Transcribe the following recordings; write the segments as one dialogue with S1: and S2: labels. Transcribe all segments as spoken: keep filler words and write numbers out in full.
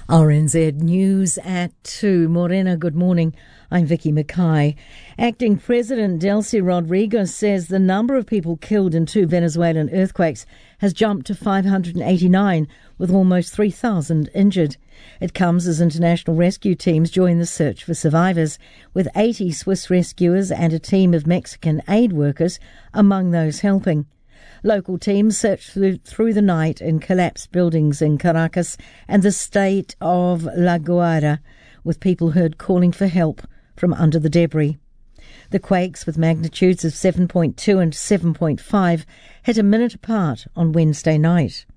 S1: R N Z News at two. Morena, good morning. I'm Vicky Mackay. Acting President Delcy Rodriguez says the number of people killed in two Venezuelan earthquakes has jumped to five hundred eighty-nine, with almost three thousand injured. It comes as international rescue teams join the search for survivors, with eighty Swiss rescuers and a team of Mexican aid workers among those helping. Local teams searched through, through the night in collapsed buildings in Caracas and the state of La Guaira, with people heard calling for help from under the debris. The quakes, with magnitudes of seven point two and seven point five, hit a minute apart on Wednesday night.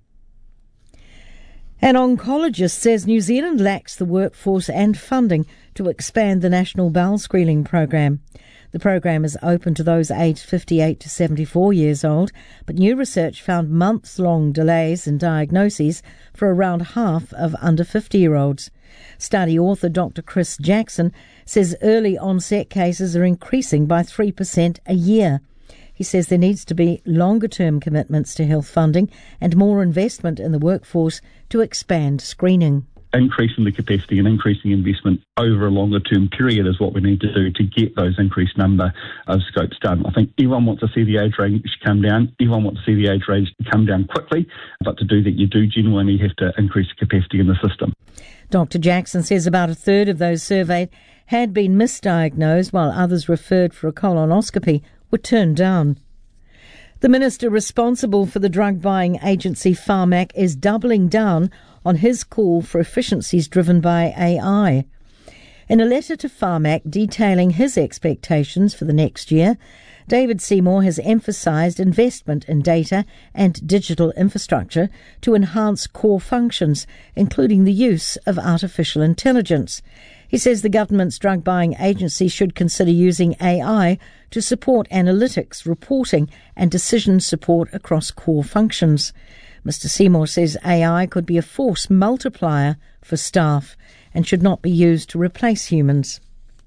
S1: An oncologist says New Zealand lacks the workforce and funding to expand the National Bowel Screening Program. The program is open to those aged fifty-eight to seventy-four years old, but new research found months-long delays in diagnoses for around half of under fifty-year-olds. Study author Doctor Chris Jackson says early onset cases are increasing by three percent a year. He says there needs to be longer-term commitments to health funding and more investment in the workforce to expand screening.
S2: Increasing the capacity and increasing investment over a longer term period is what we need to do to get those increased number of scopes done. I think everyone wants to see the age range come down. Everyone wants to see the age range come down quickly. But to do that, you do genuinely have to increase the capacity in the system.
S1: Doctor Jackson says about a third of those surveyed had been misdiagnosed, while others referred for a colonoscopy were turned down. The minister responsible for the drug buying agency Pharmac is doubling down on his call for efficiencies driven by A I. In a letter to Pharmac detailing his expectations for the next year, David Seymour has emphasised investment in data and digital infrastructure to enhance core functions, including the use of artificial intelligence. He says the government's drug buying agency should consider using A I to support analytics, reporting and decision support across core functions. Mister Seymour says A I could be a force multiplier for staff and should not be used to replace humans.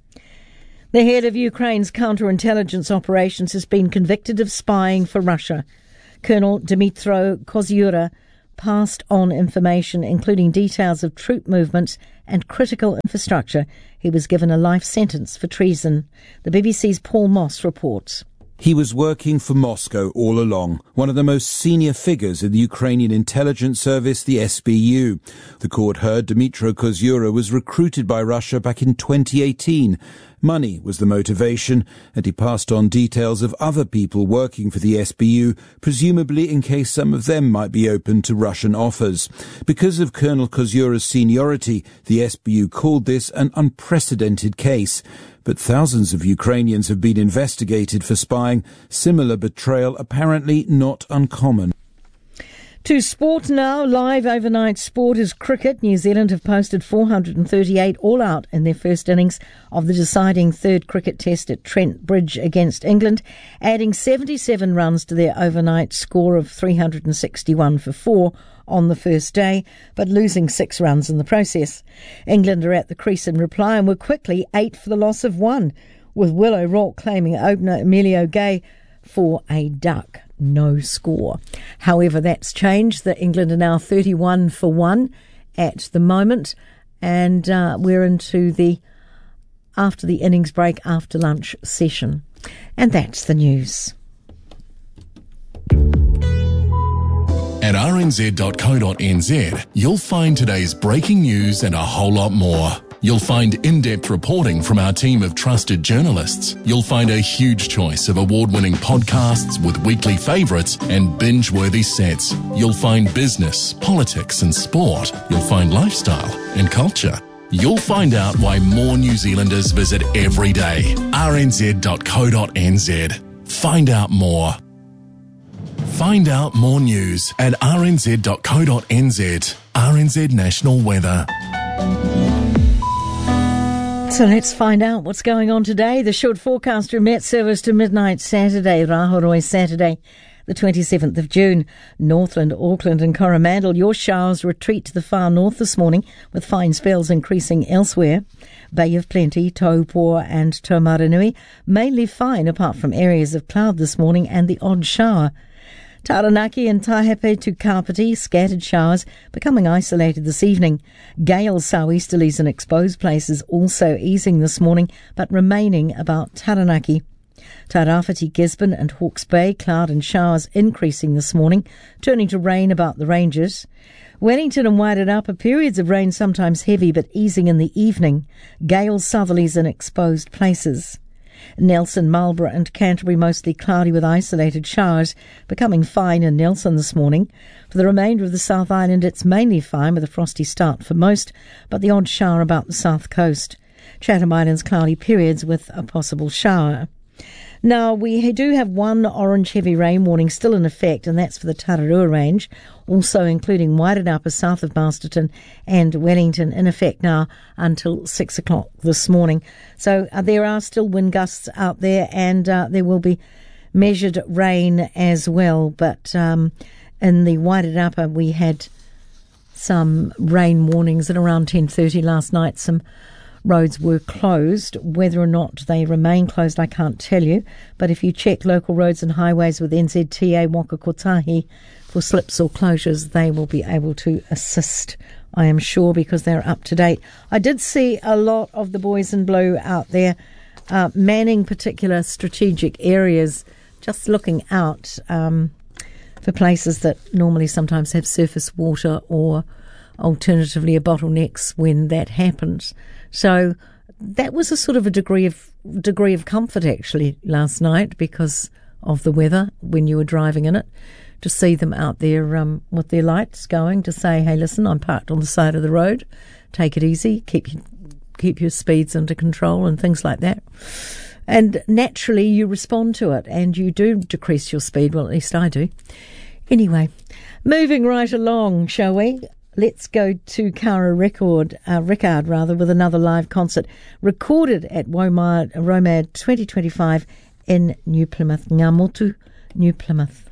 S1: The head of Ukraine's counterintelligence operations has been convicted of spying for Russia. Colonel Dmytro Kozyura passed on information, including details of troop movements and critical infrastructure. He was given a life sentence for treason. The B B C's Paul Moss reports.
S3: He was working for Moscow all along, one of the most senior figures in the Ukrainian intelligence service, the S B U. The court heard Dmytro Kozyura was recruited by Russia back in twenty eighteen. Money was the motivation, and he passed on details of other people working for the S B U, presumably in case some of them might be open to Russian offers. Because of Colonel Kozyura's seniority, the S B U called this an unprecedented case. But thousands of Ukrainians have been investigated for spying. Similar betrayal apparently not uncommon.
S1: To sport now. Live overnight sport is cricket. New Zealand have posted four hundred thirty-eight all out in their first innings of the deciding third cricket test at Trent Bridge against England, adding seventy-seven runs to their overnight score of three hundred sixty-one for four on the first day, but losing six runs in the process. England are at the crease in reply and were quickly eight for the loss of one, with Will O'Rourke claiming opener Emilio Gay for a duck. No score. However, that's changed. The England are now thirty-one for one at the moment, and uh, we're into the after the innings break, after lunch session. And that's the news.
S4: At r n z dot co dot n z, you'll find today's breaking news and a whole lot more. You'll find in-depth reporting from our team of trusted journalists. You'll find a huge choice of award-winning podcasts with weekly favourites and binge-worthy sets. You'll find business, politics and sport. You'll find lifestyle and culture. You'll find out why more New Zealanders visit every day. r n z dot co dot n z. Find out more. Find out more news at r n z dot co dot n z. R N Z National Weather.
S1: So let's find out what's going on today. The short forecast from Met Service to midnight Saturday, Rahoroi Saturday, the twenty-seventh of June. Northland, Auckland and Coromandel, your showers retreat to the far north this morning, with fine spells increasing elsewhere. Bay of Plenty, Taupo and Taumaranui, mainly fine apart from areas of cloud this morning and the odd shower. Taranaki and Taihape to Kapiti, scattered showers becoming isolated this evening. Gales southeasterlies in exposed places also easing this morning, but remaining about Taranaki. Tairāwhiti, Gisborne and Hawke's Bay, cloud and showers increasing this morning, turning to rain about the ranges. Wellington and Wairarapa, periods of rain sometimes heavy but easing in the evening. Gales southerlies in exposed places. Nelson, Marlborough and Canterbury mostly cloudy with isolated showers, becoming fine in Nelson this morning. For the remainder of the South Island, it's mainly fine with a frosty start for most, but the odd shower about the south coast. Chatham Islands cloudy periods with a possible shower. Now, we do have one orange heavy rain warning still in effect, and that's for the Tararua Range, also including Wairarapa south of Masterton and Wellington in effect now until six o'clock this morning. So uh, there are still wind gusts out there, and uh, there will be measured rain as well. But um, in the Wairarapa, we had some rain warnings at around ten thirty last night. Some roads were closed. Whether or not they remain closed, I can't tell you. But if you check local roads and highways with N Z T A Waka Kotahi for slips or closures, they will be able to assist, I am sure, because they're up to date. I did see a lot of the boys in blue out there uh, manning particular strategic areas, just looking out um, for places that normally sometimes have surface water or alternatively a bottlenecks when that happens. So that was a sort of a degree of degree of comfort actually last night because of the weather when you were driving in it, to see them out there um, with their lights going to say, hey, listen, I'm parked on the side of the road, take it easy, keep keep your speeds under control and things like that. And naturally you respond to it and you do decrease your speed, well at least I do. Anyway, moving right along, shall we? Let's go to Cara Record, uh, Rickard rather, with another live concert recorded at Womad, Romad twenty twenty-five in New Plymouth, Ngā Motu, New Plymouth.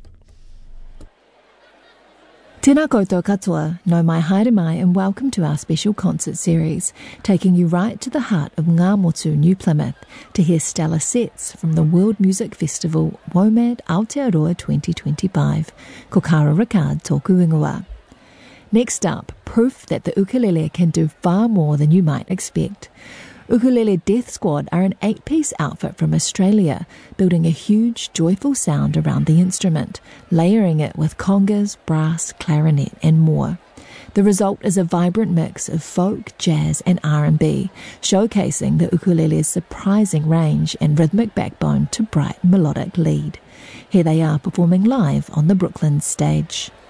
S5: Tēnā koutou katoa, no mai haere mai, and welcome to our special concert series, taking you right to the heart of Ngā Motu, New Plymouth, to hear stellar sets from the World Music Festival Womad Aotearoa twenty twenty-five. Ko Cara Rickard tōku ingoa. Next up, proof that the ukulele can do far more than you might expect. Ukulele Death Squad are an eight-piece outfit from Australia, building a huge, joyful sound around the instrument, layering it with congas, brass, clarinet and more. The result is a vibrant mix of folk, jazz and R and B, showcasing the ukulele's surprising range and rhythmic backbone to bright melodic lead. Here they are performing live on the Brooklyn stage.